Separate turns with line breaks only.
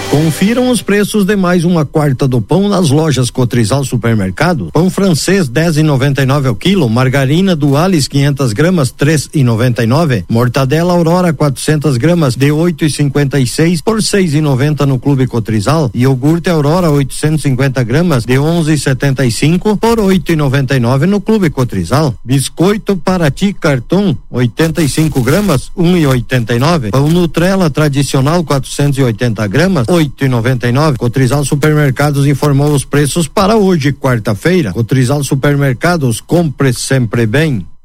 Confiram os preços de mais uma quarta do pão nas lojas Cotrizal Supermercado. Pão francês 10,99 ao quilo, margarina Dualis 500 gramas 3,99, mortadela Aurora 400 gramas de 8,56 por 6,90 no Clube Cotrizal, e iogurte Aurora 850 gramas de 11,75 por 8,99 no Clube Cotrizal. Biscoito Paraty Carton 85 gramas 1,89. Pão Nutrela tradicional 480 gramas 8,99. Cotrizal Supermercados informou os preços para hoje, quarta-feira. Cotrizal Supermercados, compre sempre bem.